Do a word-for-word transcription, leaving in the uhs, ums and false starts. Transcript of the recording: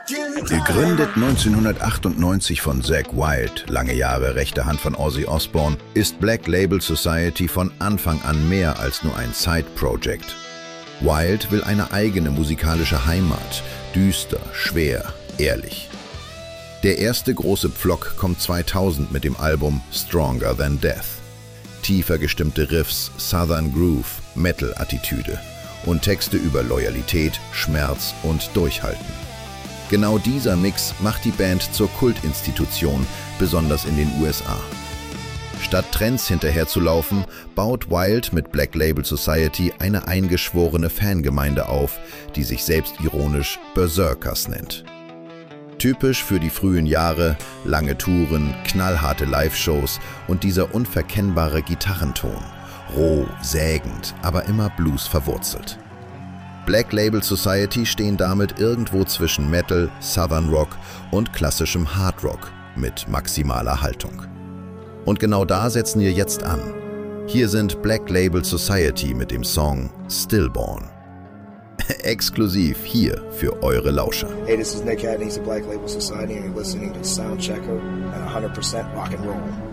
Gegründet neunzehnhundertachtundneunzig von Zakk Wylde, lange Jahre rechte Hand von Ozzy Osbourne, ist Black Label Society von Anfang an mehr als nur ein Side-Project. Wylde will eine eigene musikalische Heimat, düster, schwer, ehrlich. Der erste große Pflock kommt zweitausend mit dem Album Stronger Than Death. Tiefer gestimmte Riffs, Southern Groove, Metal-Attitüde und Texte über Loyalität, Schmerz und Durchhalten. Genau dieser Mix macht die Band zur Kultinstitution, besonders in den U S A. Statt Trends hinterherzulaufen, baut Wylde mit Black Label Society eine eingeschworene Fangemeinde auf, die sich selbstironisch Berserkers nennt. Typisch für die frühen Jahre, lange Touren, knallharte Live-Shows und dieser unverkennbare Gitarrenton. Roh, sägend, aber immer Blues verwurzelt. Black Label Society stehen damit irgendwo zwischen Metal, Southern Rock und klassischem Hard Rock mit maximaler Haltung. Und genau da setzen wir jetzt an. Hier sind Black Label Society mit dem Song Stillborn. Exklusiv hier für eure Lauscher. Hey, this is Nick Hadney of Black Label Society and you're listening to Soundchecker and one hundred percent rock and roll.